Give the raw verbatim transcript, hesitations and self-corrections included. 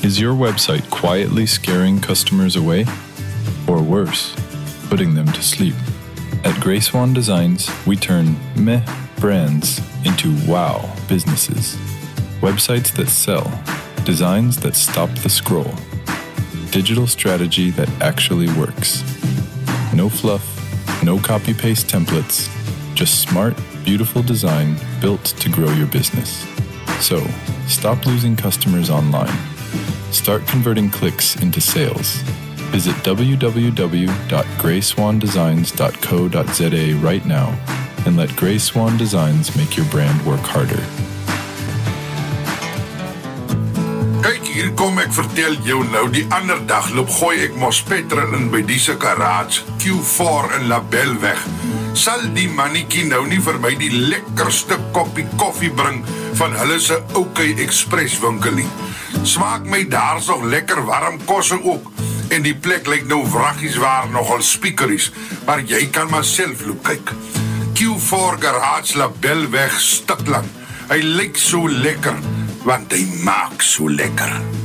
Is your website quietly scaring customers away? Or worse, putting them to sleep? At Grey Swan Designs, we turn meh brands into wow businesses. Websites that sell, designs that stop the scroll, digital strategy that actually works. No fluff, no copy-paste templates, just smart, beautiful design built to grow your business. So, stop losing customers online. Start converting clicks into sales. Visit w w w dot grey swan designs dot co dot z a right now and let Grey Swan Designs make your brand work harder. Kyk, hier kom ek vertel jou nou, die ander dag loop gooi ek mos petrol in by die se garage, Q four in Labelweg. Sal die mannetjie nou nie vir my die lekkerste koppie koffie bring van hulle se OK Express winkelie? Smaak my daar so lekker warm kosse ook. En die plek lyk nou wraggies waar nogal speakeries, maar jy kan maar self loop kyk. Q four Garage Labelweg Stikland. Hy lyk so lekker, want hy maak so lekker.